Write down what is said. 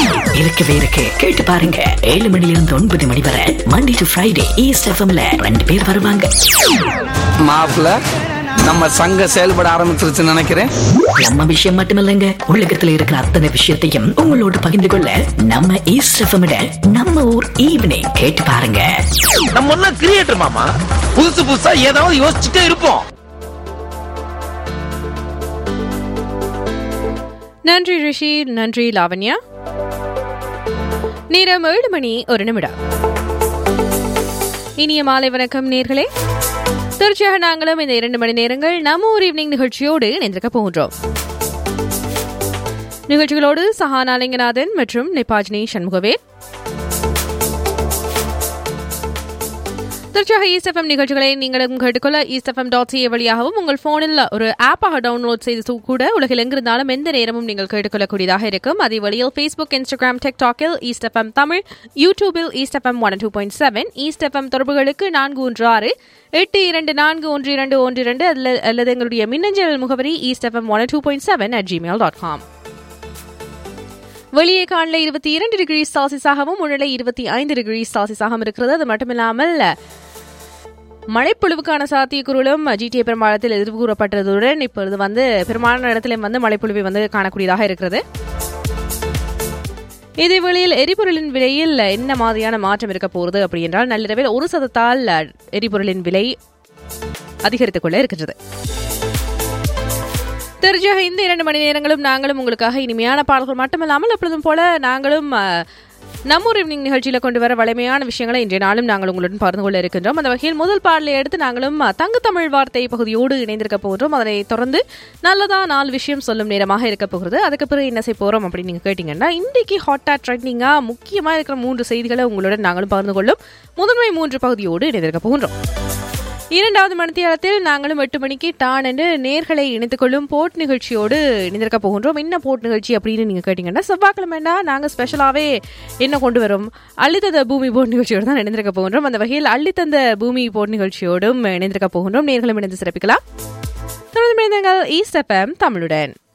இருக்கவே இருக்கு, கேட்டு பாருங்க. 7 மணிலிருந்து 9 மணி வரை மண்டே டு ஃப்ரைடே ஈஸ்ட் எஃப்எம்ல 2 பேர் வருவாங்க. மாப்பிள்ள நம்ம சங்கம் செயல்பட ஆரம்பிச்சிருச்சுன்னு நினைக்கிறேன். நம்ம விஷயம் மட்டுமில்லைங்க, உலகத்துல இருக்கிற அத்தனை விஷயத்தையும் உங்களோட பகிர்ந்து கொள்ள நம்ம ஈஸ்ட் எஃப்எம்ல நம்ம ஊர் ஈவினிங் கேட்டு பாருங்க. நம்ம ஒன்னும் கிரியேட்டர் மாமா, புதுசு புதுசா ஏதாவது யோசிச்சுட்டே இருப்போம். நன்றி ரிஷி, நன்றி லாவண்யா. நேரம் 7 மணி 1 நிமிடம். இனிய மாலை வணக்கம் நேர்களே. தொடர்ச்சியாக நாங்களும் இந்த 2 மணி நேரங்கள் நம்ம ஒரு ஈவினிங் நிகழ்ச்சியோடு இணைந்திருக்க போகின்றோம். நிகழ்ச்சிகளோடு சஹானா லிங்கநாதன் மற்றும் நிபாஜினி சண்முகவேல். தொடர்ச்சியாக ஈஸ்ட் எஃப்எம் நிகழ்ச்சிகளை நீங்களும் கேட்டுக்கொள்ள eastfm.ca வழியாகவும் உங்கள் போனில் ஒரு ஆப்பாக டவுன்லோட் செய்து கூட உலகில் எங்கிருந்தாலும் எந்த நேரமும் நீங்கள் கேட்டுக்கொள்ளக்கூடியதாக இருக்கும். அதே வழியில் Facebook, Instagram, TikTokல் east FM Tamil, யூடியூபில் ஈஸ்ட் எஃப்எம் 102.7, ஈஸ்ட் எஃப்எம் தொடர்புகளுக்கு 416-8221-1212 அல்லது எங்களுடைய மின்னஞ்சல் முகவரி eastfm102.7@gmail.com. வெளியே காணல 22 டிகிரி செல்சியஸாகவும் உடலை 25 டிகிரி செல்சியஸாகவும் இருக்கிறது. அது மட்டுமில்லாமல் மழைப்பொழிவுக்கான சாத்தியக்கூறுகளும் GTA பெரும்பாலத்தில் எதிர்ப்பு கூறப்பட்டதுடன் இப்பொழுது பெரும்பாலான இடத்துல மழைப்பொழிவை காணக்கூடியதாக இருக்கிறது. இதே வேளையில் எரிபொருளின் விலையில் என்ன மாதிரியான மாற்றம் இருக்க போகிறது அப்படி என்றால், நள்ளிரவில் 1% எரிபொருளின் விலை அதிகரித்துக் கொள்ள இருக்கின்றது. தெரிஞ்சாக இந்த 2 மணி நேரங்களும் நாங்களும் உங்களுக்காக இனிமையான பாடல்கள் மட்டுமில்லாமல் எப்பொழுதும் போல நாங்களும் நம்ம ஒரு ஈவினிங் நிகழ்ச்சியில கொண்டு வர வலிமையான விஷயங்களை இன்றைய நாளும் நாங்கள் உங்களுடன் பகிர்ந்து கொள்ள இருக்கின்றோம். அந்த வகையில் முதல் பாடலை எடுத்து நாங்களும் தங்க தமிழ் வார்த்தை பகுதியோடு இணைந்திருக்க போகிறோம். அதனை தொடர்ந்து நல்லதா 4 விஷயம் சொல்லும் நேரமாக இருக்க போகிறது. அதுக்கு பிறகு என்ன செய்ய போறோம் அப்படின்னு நீங்க கேட்டீங்கன்னா, இன்றைக்கு ஹாட்டா ட்ரெண்டிங்கா முக்கியமா இருக்கிற 3 செய்திகளை உங்களுடன் நாங்களும் பகிர்ந்து கொள்ளும் முதன்மை 3 பகுதியோடு இணைந்திருக்க போகின்றோம். 2வது மணித்தியாலத்தில் நாங்களும் 8 மணிக்கு டான் என்று நேர்களை இணைத்துக் கொள்ளும் போட் நிகழ்ச்சியோடு இணைந்திருக்க போகின்றோம். என்ன போட் நிகழ்ச்சி அப்படின்னு நீங்க கேட்டீங்கன்னா, செவ்வாய்க்கிழமைனா நாங்க ஸ்பெஷலாவே என்ன கொண்டு வரும், அள்ளித்தந்த பூமி போட் நிகழ்ச்சியோடு தான் இணைந்திருக்க போகின்றோம். அந்த வகையில் அள்ளித்தந்த பூமி போட் நிகழ்ச்சியோடும் இணைந்திருக்க போகின்றோம். நேர்களும் இணைந்து சிறப்பிக்கலாம். தொடர்ந்து ஈஸ்ட் எஃப்எம் தமிழுடன்.